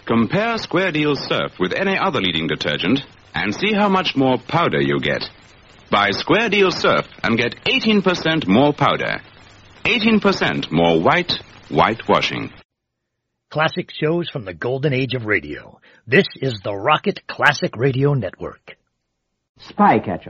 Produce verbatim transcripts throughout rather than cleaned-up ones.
Compare Square Deal Surf with any other leading detergent and see how much more powder you get. Buy Square Deal Surf and get eighteen percent more powder. eighteen percent more white, white washing. Classic shows from the golden age of radio. This is the Rocket Classic Radio Network. Spycatcher.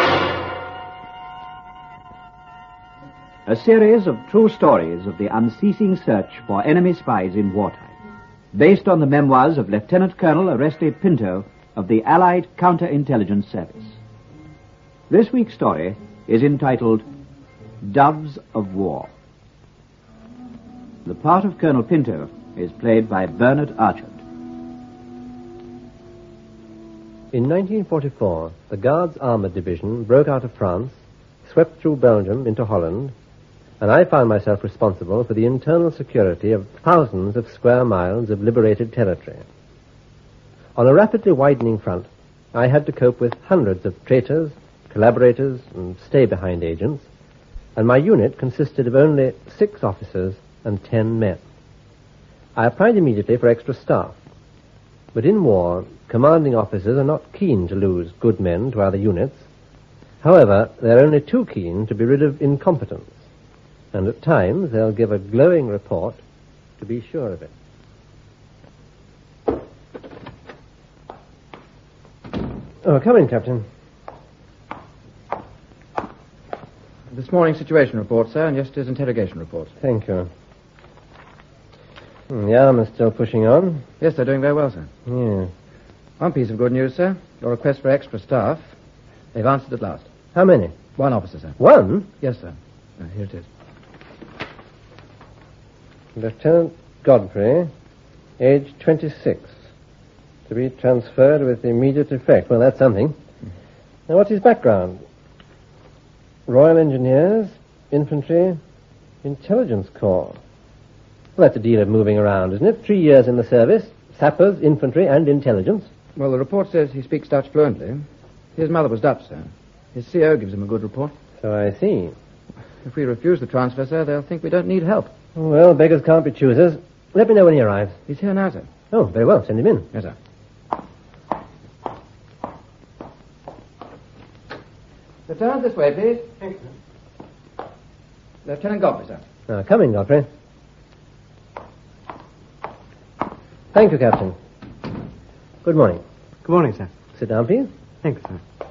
A series of true stories of the unceasing search for enemy spies in wartime. Based on the memoirs of Lieutenant Colonel Oreste Pinto of the Allied Counterintelligence Service. This week's story is entitled Doves of War. The part of Colonel Pinto is played by Bernard Archard. In nineteen forty-four, the Guards Armored Division broke out of France, swept through Belgium into Holland, and I found myself responsible for the internal security of thousands of square miles of liberated territory. On a rapidly widening front, I had to cope with hundreds of traitors, collaborators, and stay-behind agents, and my unit consisted of only six officers and ten men. I applied immediately for extra staff, but in war, commanding officers are not keen to lose good men to other units. However, they're only too keen to be rid of incompetence, and at times they'll give a glowing report to be sure of it. Oh, come in, Captain. This morning's situation report, sir, and yesterday's interrogation report. Thank you. Hmm, the arm is still pushing on. Yes, they're doing very well, sir. Yeah. One piece of good news, sir. Your request for extra staff. They've answered at last. How many? One officer, sir. One? Yes, sir. Uh, here it is. Lieutenant Godfrey, age twenty-six. To be transferred with immediate effect. Well, that's something. Now, what's his background? Royal Engineers, Infantry, Intelligence Corps. Well, that's a deal of moving around, isn't it? Three years in the service, sappers, infantry, and intelligence. Well, the report says he speaks Dutch fluently. His mother was Dutch, sir. His C O gives him a good report. So I see. If we refuse the transfer, sir, they'll think we don't need help. Well, beggars can't be choosers. Let me know when he arrives. He's here now, sir. Oh, very well. Send him in. Yes, sir. Lieutenant, this way, please. Thank you. Lieutenant Godfrey, sir. Now, come in, Godfrey. Thank you, Captain. Good morning. Good morning, sir. Sit down, please. Thank you, sir.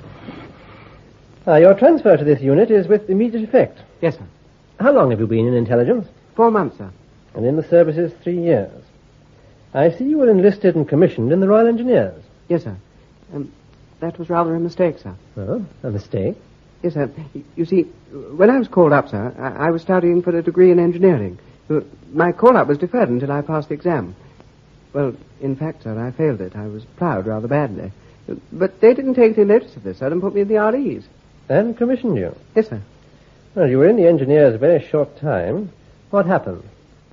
Ah, your transfer to this unit is with immediate effect. Yes, sir. How long have you been in intelligence? Four months, sir. And in the services, three years. I see you were enlisted and commissioned in the Royal Engineers. Yes, sir. Um, that was rather a mistake, sir. Oh, a mistake? Yes, sir. You see, when I was called up, sir, I, I was studying for a degree in engineering. My call-up was deferred until I passed the exam. Well, in fact, sir, I failed it. I was ploughed rather badly. But they didn't take any notice of this, sir, and put me in the R Es. And commissioned you? Yes, sir. Well, you were in the engineers a very short time. What happened?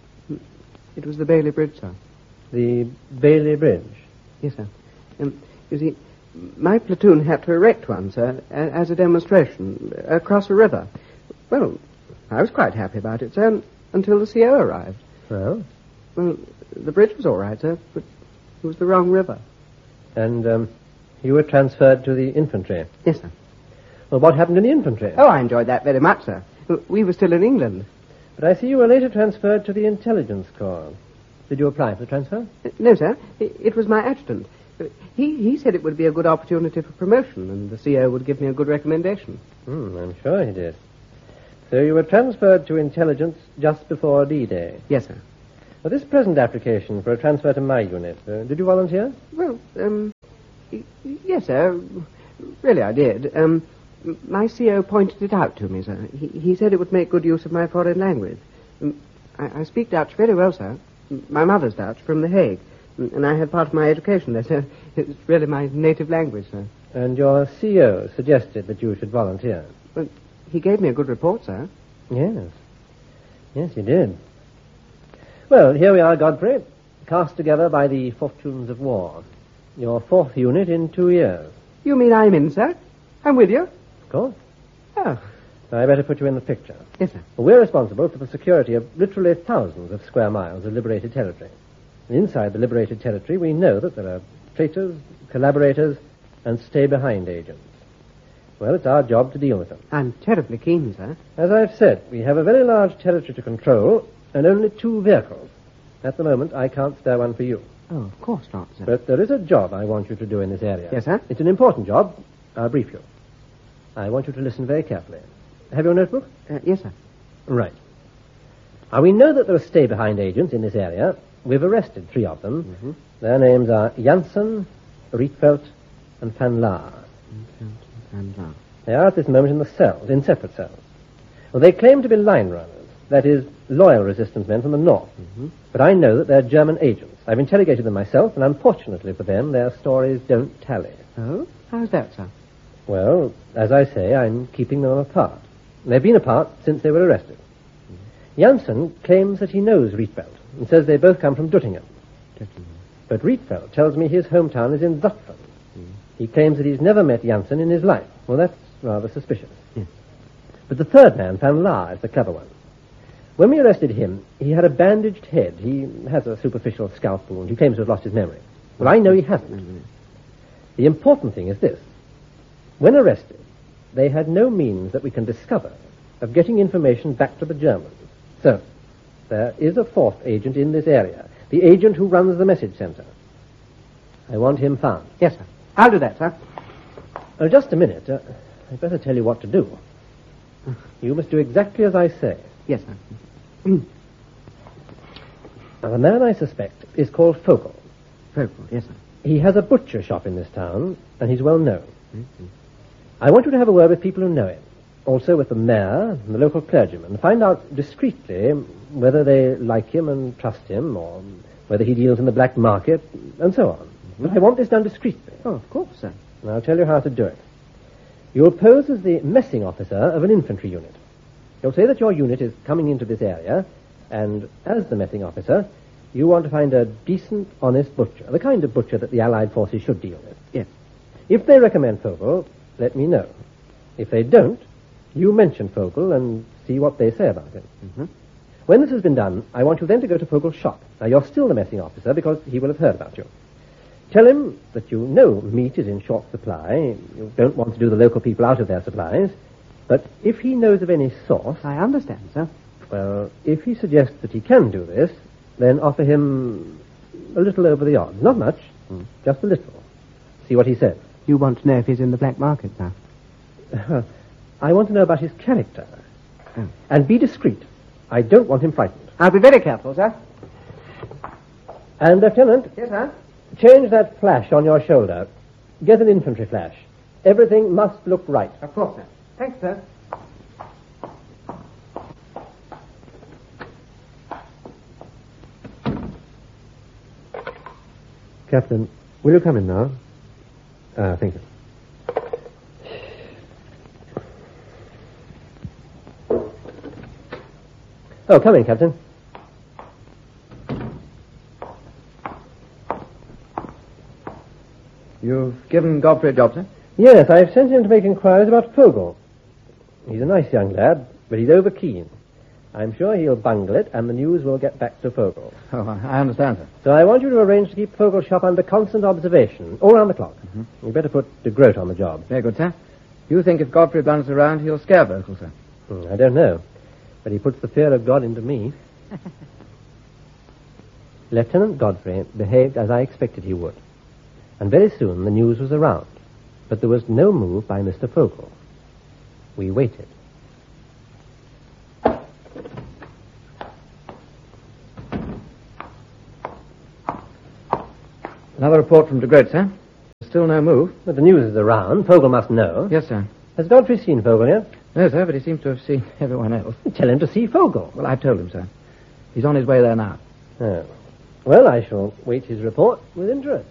It was the Bailey Bridge, sir. The Bailey Bridge? Yes, sir. Um, you see, my platoon had to erect one, sir, a- as a demonstration, across a river. Well, I was quite happy about it, sir, until the C O arrived. Well? Well, the bridge was all right, sir, but it was the wrong river. And, um, you were transferred to the infantry? Yes, sir. Well, what happened in the infantry? Oh, I enjoyed that very much, sir. We were still in England. But I see you were later transferred to the Intelligence Corps. Did you apply for the transfer? Uh, No, sir. It, it was my adjutant. Uh, He, he said it would be a good opportunity for promotion, and the C O would give me a good recommendation. Hmm, I'm sure he did. So you were transferred to intelligence just before D-Day. Yes, sir. Well, this present application for a transfer to my unit, uh, did you volunteer? Well, um, y- yes, sir. Really, I did. Um, m- my C O pointed it out to me, sir. He, he said it would make good use of my foreign language. Um, I, I speak Dutch very well, sir. M- My mother's Dutch, from The Hague. M- And I had part of my education there, sir. It's really my native language, sir. And your C O suggested that you should volunteer. Well, he gave me a good report, sir. Yes. Yes, he did. Well, here we are, Godfrey, cast together by the fortunes of war. Your fourth unit in two years. You mean I'm in, sir? I'm with you? Of course. Oh, I better put you in the picture. yes, sir. Well, we're responsible for the security of literally thousands of square miles of liberated territory. And inside the liberated territory, we know that there are traitors, collaborators, and stay-behind agents. Well, it's our job to deal with them. I'm terribly keen, sir. As I've said, we have a very large territory to control and only two vehicles. At the moment, I can't spare one for you. Oh, of course not, sir. But there is a job I want you to do in this area. Yes, sir? It's an important job. I'll brief you. I want you to listen very carefully. Have you a notebook? Uh, yes, sir. Right. Now, we know that there are stay-behind agents in this area. We've arrested three of them. Mm-hmm. Their names are Janssen, Rietveld, and Van Laar. And now. They are at this moment in the cells, in separate cells. Well, they claim to be line runners, that is, loyal resistance men from the north. Mm-hmm. But I know that they're German agents. I've interrogated them myself, and unfortunately for them, their stories don't tally. Oh? How's that, sir? Well, as I say, I'm keeping them apart. They've been apart since they were arrested. Mm-hmm. Janssen claims that he knows Rietveld, and says they both come from Duttingen. Duttingen. But Rietveld tells me his hometown is in Zutphen. He claims that he's never met Janssen in his life. Well, that's rather suspicious. Yes. But the third man, Van Laar, is the clever one. When we arrested him, he had a bandaged head. He has a superficial scalp wound. He claims to have lost his memory. Well, I know he hasn't. Mm-hmm. The important thing is this. When arrested, they had no means that we can discover of getting information back to the Germans. So, there is a fourth agent in this area, the agent who runs the message center. I want him found. Yes, sir. I'll do that, sir. Oh, just a minute. Uh, I'd better tell you what to do. You must do exactly as I say. Yes, sir. Now, the man I suspect is called Vogel. Vogel, yes, sir. He has a butcher shop in this town, and he's well known. Mm-hmm. I want you to have a word with people who know him. Also with the mayor and the local clergyman. Find out discreetly whether they like him and trust him, or whether he deals in the black market, and so on. But I want this done discreetly. Oh, of course, sir. And I'll tell you how to do it. You'll pose as the messing officer of an infantry unit. You'll say that your unit is coming into this area, and as the messing officer, you want to find a decent, honest butcher, the kind of butcher that the Allied forces should deal with. Yes. If they recommend Vogel, let me know. If they don't, you mention Vogel and see what they say about him. Mm-hmm. When this has been done, I want you then to go to Vogel's shop. Now, you're still the messing officer because he will have heard about you. Tell him that you know meat is in short supply. You don't want to do the local people out of their supplies. But if he knows of any source... I understand, sir. Well, if he suggests that he can do this, then offer him a little over the odds. Not much, mm. just a little. See what he says. You want to know if he's in the black market, sir? Uh, I want to know about his character. Oh. And be discreet. I don't want him frightened. I'll be very careful, sir. And, Lieutenant... Yes, sir? Change that flash on your shoulder. Get an infantry flash. Everything must look right. Of course, sir. Thanks, sir. Captain, will you come in now? Ah, thank you. Oh, come in, Captain. You've given Godfrey a job, sir? Yes, I've sent him to make inquiries about Vogel. He's a nice young lad, but he's over-keen. I'm sure he'll bungle it, and the news will get back to Vogel. Oh, I understand, sir. So I want you to arrange to keep Vogel's shop under constant observation, all round the clock. Mm-hmm. You'd better put de Groot on the job. Very good, sir. You think if Godfrey blunders around, he'll scare Vogel, sir? Hmm, I don't know, but he puts the fear of God into me. Lieutenant Godfrey behaved as I expected he would. And very soon the news was around. But there was no move by Mister Vogel. We waited. Another report from de Groot, sir. Still no move. But the news is around. Vogel must know. Yes, sir. Has Godfrey seen Vogel yet? No, sir, but he seems to have seen everyone else. Tell him to see Vogel. Well, I've told him, sir. He's on his way there now. Oh. Well, I shall wait his report with interest.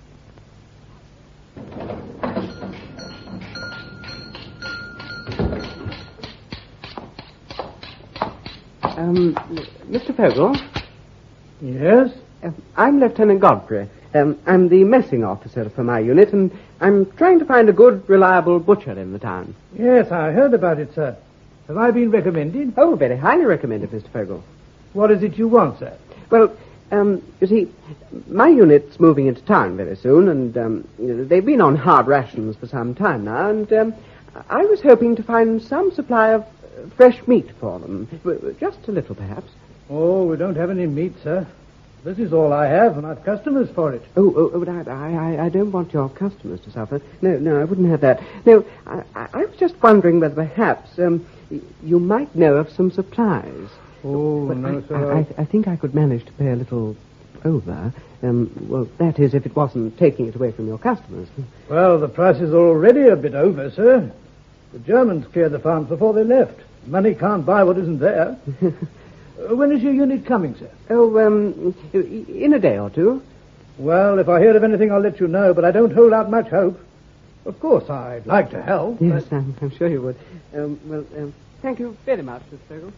Um, Mister Vogel? Yes? Uh, I'm Lieutenant Godfrey. Um, I'm the messing officer for my unit, and I'm trying to find a good, reliable butcher in the town. Yes, I heard about it, sir. Have I been recommended? Oh, very highly recommended, Mister Vogel. What is it you want, sir? Well, Um, you see, my unit's moving into town very soon, and um, you know, they've been on hard rations for some time now, and um, I was hoping to find some supply of uh, fresh meat for them. Just a little, perhaps. Oh, we don't have any meat, sir. This is all I have, and I've customers for it. Oh, oh, oh but I, I, I don't want your customers to suffer. No, no, I wouldn't have that. No, I, I was just wondering whether perhaps um, you might know of some supplies. Oh, but no, I, sir. I, I think I could manage to pay a little over. Um, well, that is, if it wasn't taking it away from your customers. Well, the prices are already a bit over, sir. The Germans cleared the farms before they left. Money can't buy what isn't there. uh, when is your unit coming, sir? Oh, um, in a day or two. Well, if I hear of anything, I'll let you know, but I don't hold out much hope. Of course, I'd like to help. Yes, but... I'm, I'm sure you would. Um, well, um, thank you very much, Mister Fogel.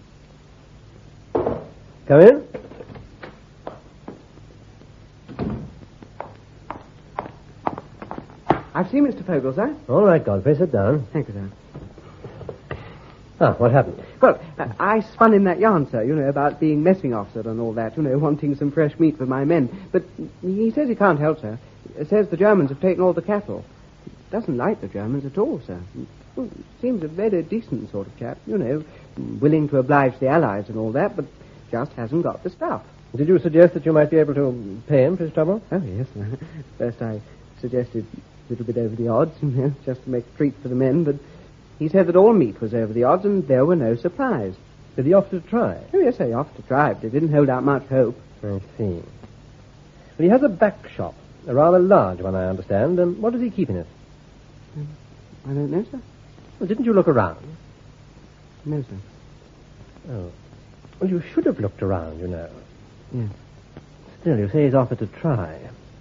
Come in. I've seen Mister Fogel, sir. All right, Godfrey, sit down. Thank you, sir. Ah, what happened? Well, uh, I spun in that yarn, sir, you know, about being messing officer and all that, you know, wanting some fresh meat for my men. But he says he can't help, sir. He says the Germans have taken all the cattle. He doesn't like the Germans at all, sir. Well, seems a very decent sort of chap, you know, willing to oblige the Allies and all that, but just hasn't got the stuff. Did you suggest that you might be able to pay him for his trouble? Oh, yes, sir. First I suggested a little bit over the odds, you know, just to make a treat for the men, but he said that all meat was over the odds and there were no supplies. Did he offer to try? Oh, yes, sir, he offered to try, but he didn't hold out much hope. I see. Well, he has a back shop, a rather large one, I understand. Um, what does he keep in it? Um, I don't know, sir. Well, didn't you look around? No, sir. Oh. Well, you should have looked around, you know. Yes. Still, you say he's offered to try.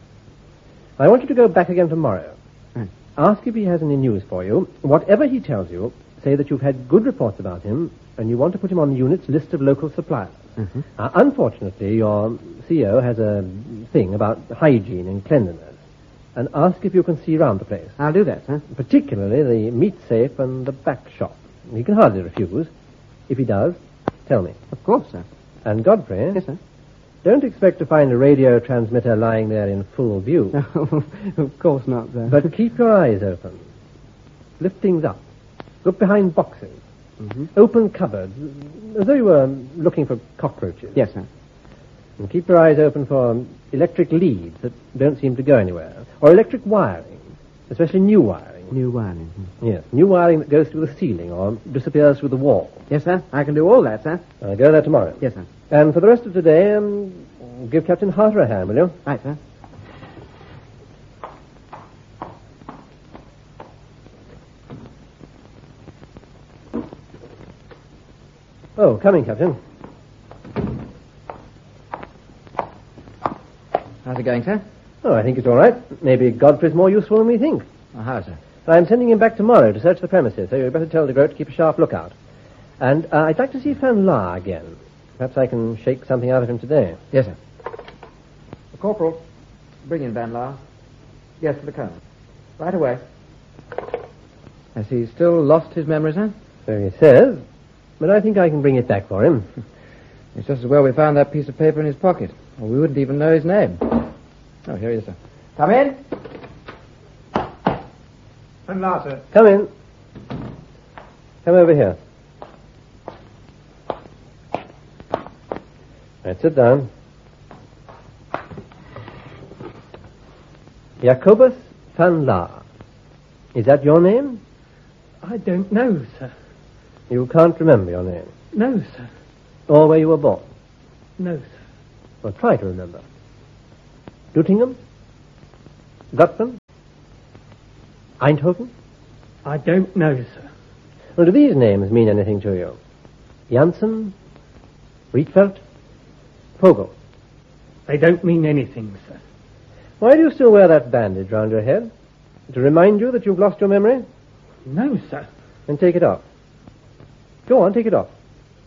I want you to go back again tomorrow. Right. Ask if he has any news for you. Whatever he tells you, say that you've had good reports about him, and you want to put him on the unit's list of local suppliers. Mm-hmm. Uh, unfortunately, your C O has a thing about hygiene and cleanliness, and ask if you can see round the place. I'll do that, sir. Particularly the meat safe and the back shop. He can hardly refuse. If he does, tell me. Of course, sir. And Godfrey... Yes, sir. Don't expect to find a radio transmitter lying there in full view. Of course not, sir. But keep your eyes open. Lift things up. Look behind boxes. Mm-hmm. Open cupboards, as though you were looking for cockroaches. Yes, sir. And keep your eyes open for electric leads that don't seem to go anywhere. Or electric wiring, especially new wiring. New wiring. Yes, new wiring that goes through the ceiling or disappears through the wall. Yes, sir. I can do all that, sir. I'll go there tomorrow. Yes, sir. And for the rest of today, um, give Captain Harter a hand, will you? Right, sir. Oh, coming, Captain. How's it going, sir? Oh, I think it's all right. Maybe Godfrey's more useful than we think. Oh, how, sir? I'm sending him back tomorrow to search the premises, so you'd better tell de Groot to keep a sharp lookout. And uh, I'd like to see Fanlar again. Perhaps I can shake something out of him today. Yes, sir. Corporal, bring in Van Laar. Yes, for the colonel. Right away. Has he still lost his memory, sir? So he says, but I think I can bring it back for him. It's just as well we found that piece of paper in his pocket, or we wouldn't even know his name. Oh, here he is, sir. Come in. And now, sir. Come in. Come over here. Right, sit down. Jacobus van Laar. Is that your name? I don't know, sir. You can't remember your name? No, sir. Or where you were born? No, sir. Well, try to remember. Duttingham? Gutman? Eindhoven? I don't know, sir. Well, do these names mean anything to you? Janssen? Rietveld? Vogel? They don't mean anything, sir. Why do you still wear that bandage round your head? To remind you that you've lost your memory? No, sir. Then take it off. Go on, take it off.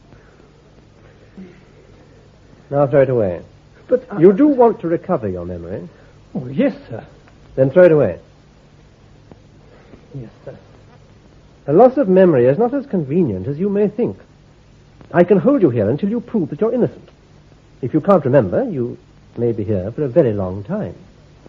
Now throw it away. But I... You do want to recover your memory. Oh, yes, sir. Then throw it away. Yes, sir. A loss of memory is not as convenient as you may think. I can hold you here until you prove that you're innocent. If you can't remember, you may be here for a very long time.